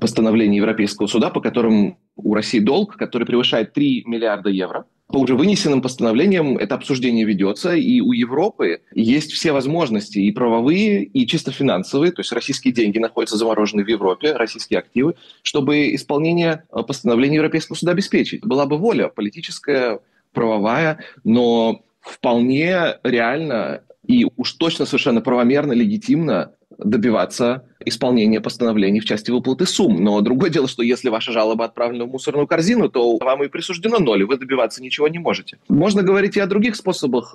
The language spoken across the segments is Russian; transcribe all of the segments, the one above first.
постановлений Европейского суда, по которым у России долг, который превышает 3 миллиарда евро. По уже вынесенным постановлениям это обсуждение ведется, и у Европы есть все возможности, и правовые, и чисто финансовые, то есть российские деньги находятся заморожены в Европе, российские активы, чтобы исполнение постановлений Европейского суда обеспечить. Была бы воля политическая, правовая, но вполне реально и уж точно совершенно правомерно, легитимно добиваться исполнения постановлений в части выплаты сумм. Но другое дело, что если ваша жалоба отправлена в мусорную корзину, то вам и присуждено ноль, и вы добиваться ничего не можете. Можно говорить и о других способах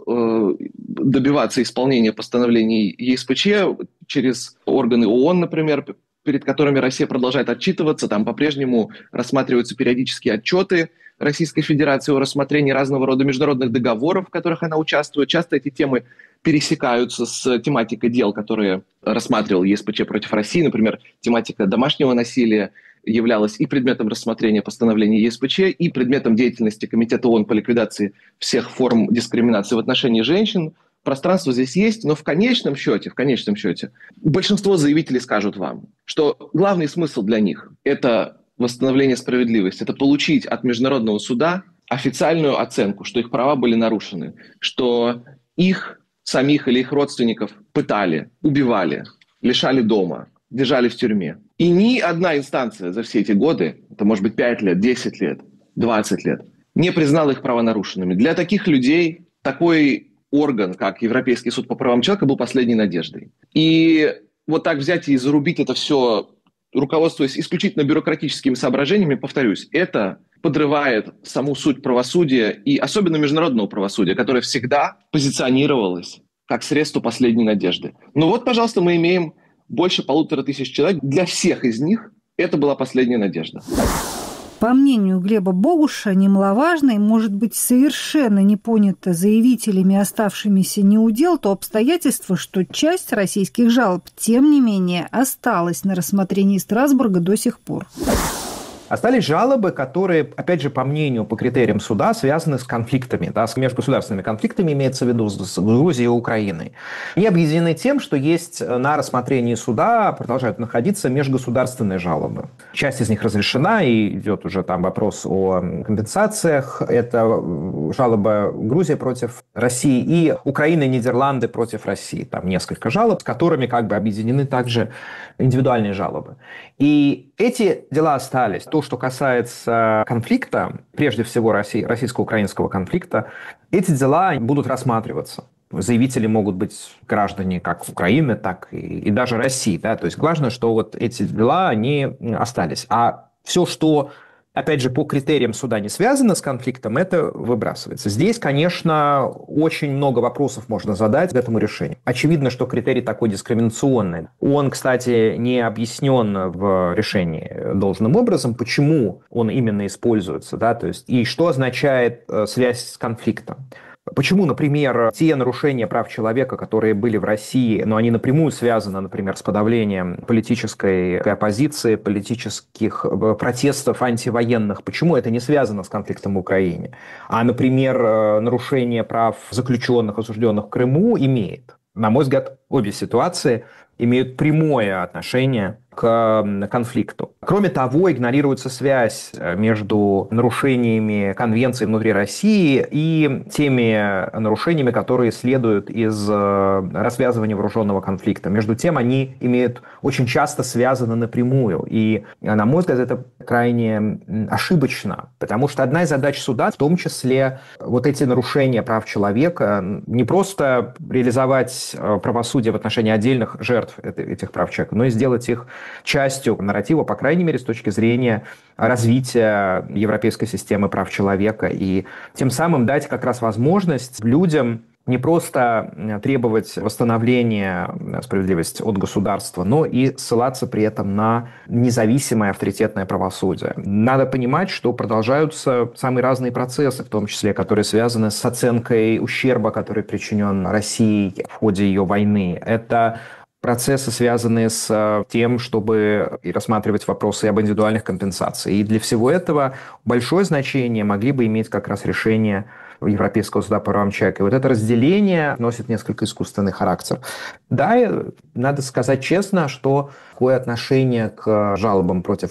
добиваться исполнения постановлений ЕСПЧ через органы ООН, например, перед которыми Россия продолжает отчитываться. Там по-прежнему рассматриваются периодические отчеты Российской Федерации о рассмотрении разного рода международных договоров, в которых она участвует. Часто эти темы пересекаются с тематикой дел, которые рассматривал ЕСПЧ против России. Например, тематика домашнего насилия являлась и предметом рассмотрения постановления ЕСПЧ, и предметом деятельности Комитета ООН по ликвидации всех форм дискриминации в отношении женщин. Пространство здесь есть, но в конечном счете, большинство заявителей скажут вам, что главный смысл для них – это восстановление справедливости, это получить от Международного суда официальную оценку, что их права были нарушены, что их самих или их родственников пытали, убивали, лишали дома, держали в тюрьме. И ни одна инстанция за все эти годы, это может быть 5 лет, 10 лет, 20 лет, не признала их права нарушенными. Для таких людей такой орган, как Европейский суд по правам человека, был последней надеждой. И вот так взять и зарубить это все, руководствуясь исключительно бюрократическими соображениями, повторюсь, это подрывает саму суть правосудия и особенно международного правосудия, которое всегда позиционировалось как средство последней надежды. Ну вот, пожалуйста, мы имеем больше 1500 человек. Для всех из них это была последняя надежда. По мнению Глеба Богуша, немаловажно и, может быть, совершенно не понято заявителями, оставшимися неудел, то обстоятельство, что часть российских жалоб, тем не менее, осталась на рассмотрении Страсбурга до сих пор. Остались жалобы, которые, опять же, по мнению, по критериям суда, связаны с конфликтами, с межгосударственными конфликтами, имеется в виду с Грузией и Украиной. Они объединены тем, что есть на рассмотрении суда, продолжают находиться межгосударственные жалобы. Часть из них разрешена, и идет уже там вопрос о компенсациях. Это жалоба Грузии против России и Украины и Нидерланды против России. Там несколько жалоб, с которыми объединены также индивидуальные жалобы. И эти дела остались. То, что касается конфликта, прежде всего российско-украинского конфликта, эти дела будут рассматриваться. Заявители могут быть граждане как Украины, так и даже России. Да? То есть важно, что вот эти дела, они остались. А все, что, опять же, по критериям суда не связано с конфликтом, это выбрасывается. Здесь, конечно, очень много вопросов можно задать к этому решению. Очевидно, что критерий такой дискриминационный. Он, кстати, не объяснен в решении должным образом, почему он именно используется, да, то есть, и что означает связь с конфликтом. Почему, например, те нарушения прав человека, которые были в России, но они напрямую связаны, например, с подавлением политической оппозиции, политических протестов антивоенных, почему это не связано с конфликтом в Украине? А, например, нарушение прав заключенных, осужденных в Крыму имеет. На мой взгляд, обе ситуации имеют прямое отношение к конфликту. Кроме того, игнорируется связь между нарушениями конвенции внутри России и теми нарушениями, которые следуют из развязывания вооруженного конфликта. Между тем, они очень часто связаны напрямую. И, на мой взгляд, это крайне ошибочно, потому что одна из задач суда, в том числе вот эти нарушения прав человека, не просто реализовать правосудие в отношении отдельных жертв этих прав человека, но и сделать их частью нарратива, по крайней мере, с точки зрения развития европейской системы прав человека. И тем самым дать как раз возможность людям не просто требовать восстановления справедливости от государства, но и ссылаться при этом на независимое авторитетное правосудие. Надо понимать, что продолжаются самые разные процессы, в том числе, которые связаны с оценкой ущерба, который причинен России в ходе ее войны. Это процессы, связанные с тем, чтобы рассматривать вопросы об индивидуальных компенсациях. И для всего этого большое значение могли бы иметь как раз решения Европейского суда по правам человека. И вот это разделение носит несколько искусственный характер. Да, надо сказать честно, что такое отношение к жалобам против